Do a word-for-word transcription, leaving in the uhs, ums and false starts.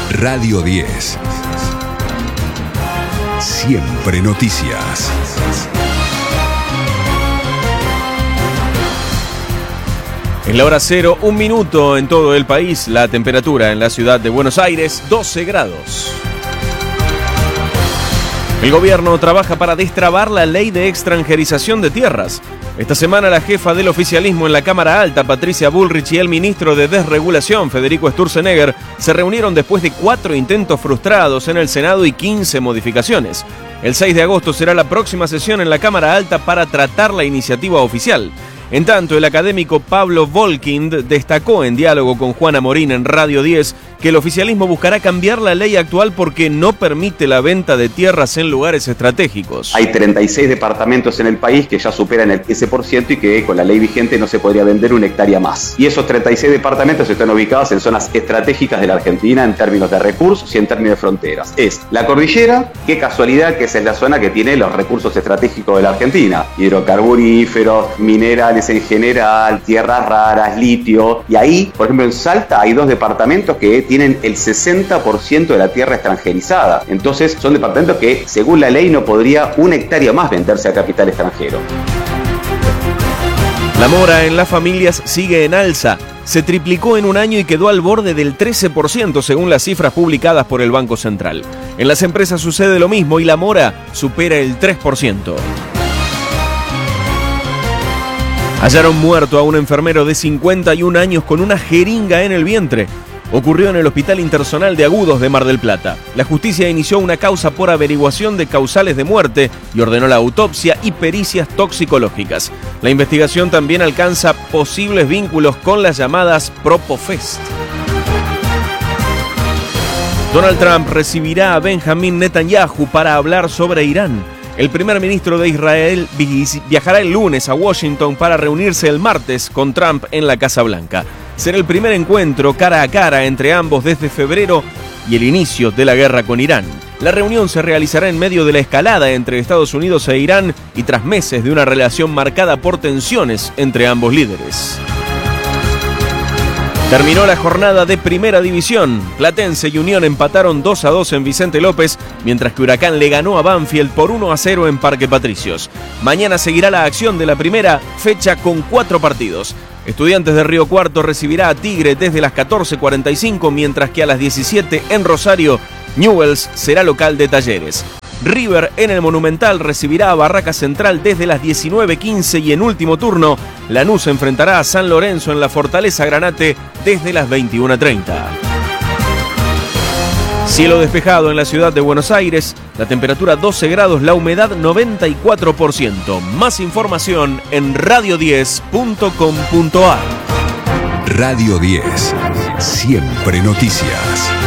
Radio diez. Siempre noticias. En la hora cero, un minuto en todo el país. La temperatura en la ciudad de Buenos Aires, doce grados. El gobierno trabaja para destrabar la ley de extranjerización de tierras. Esta semana la jefa del oficialismo en la Cámara Alta, Patricia Bullrich, y el ministro de Desregulación, Federico Sturzenegger, se reunieron después de cuatro intentos frustrados en el Senado y quince modificaciones. El seis de agosto será la próxima sesión en la Cámara Alta para tratar la iniciativa oficial. En tanto, el académico Pablo Volkind destacó en diálogo con Juana Morín en Radio diez que el oficialismo buscará cambiar la ley actual porque no permite la venta de tierras en lugares estratégicos. Hay treinta y seis departamentos en el país que ya superan el quince por ciento y que con la ley vigente no se podría vender una hectárea más. Y esos treinta y seis departamentos están ubicados en zonas estratégicas de la Argentina en términos de recursos y en términos de fronteras. Es la cordillera, qué casualidad que esa es la zona que tiene los recursos estratégicos de la Argentina. Hidrocarburíferos, minerales en general, tierras raras, litio. Y ahí, por ejemplo, en Salta hay dos departamentos que tienen el sesenta por ciento de la tierra extranjerizada. Entonces son departamentos que, según la ley, no podría una hectárea más venderse a capital extranjero. La mora en las familias sigue en alza. Se triplicó en un año y quedó al borde del trece por ciento según las cifras publicadas por el Banco Central. En las empresas sucede lo mismo y la mora supera el tres por ciento. Hallaron muerto a un enfermero de cincuenta y un años con una jeringa en el vientre. Ocurrió en el Hospital Interzonal de Agudos de Mar del Plata. La justicia inició una causa por averiguación de causales de muerte y ordenó la autopsia y pericias toxicológicas. La investigación también alcanza posibles vínculos con las llamadas Propofest. Donald Trump recibirá a Benjamin Netanyahu para hablar sobre Irán. El primer ministro de Israel viajará el lunes a Washington para reunirse el martes con Trump en la Casa Blanca. Será el primer encuentro cara a cara entre ambos desde febrero y el inicio de la guerra con Irán. La reunión se realizará en medio de la escalada entre Estados Unidos e Irán y tras meses de una relación marcada por tensiones entre ambos líderes. Terminó la jornada de Primera División. Platense y Unión empataron dos a dos en Vicente López, mientras que Huracán le ganó a Banfield por uno a cero en Parque Patricios. Mañana seguirá la acción de la primera fecha con cuatro partidos. Estudiantes de Río Cuarto recibirá a Tigre desde las catorce cuarenta y cinco, mientras que a las diecisiete en Rosario, Newell's será local de Talleres. River en el Monumental recibirá a Barraca Central desde las diecinueve quince y en último turno, Lanús enfrentará a San Lorenzo en la Fortaleza Granate desde las veintiuna treinta. Cielo despejado en la ciudad de Buenos Aires, la temperatura doce grados, la humedad noventa y cuatro por ciento. Más información en radio diez punto com punto a r. Radio diez. Siempre noticias.